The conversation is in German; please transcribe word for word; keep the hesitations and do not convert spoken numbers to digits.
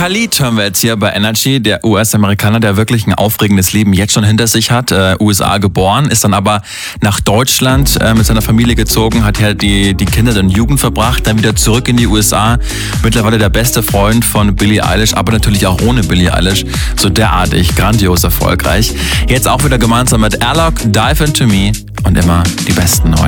Khalid hören wir jetzt hier bei Energy, der U S-Amerikaner, der wirklich ein aufregendes Leben jetzt schon hinter sich hat. Äh, U S A geboren, ist dann aber nach Deutschland äh, mit seiner Familie gezogen, hat ja die, die Kinder und Jugend verbracht, dann wieder zurück in die U S A. Mittlerweile der beste Freund von Billie Eilish, aber natürlich auch ohne Billie Eilish. So derartig, grandios erfolgreich. Jetzt auch wieder gemeinsam mit Alok, Dive Into Me und immer die besten neuen.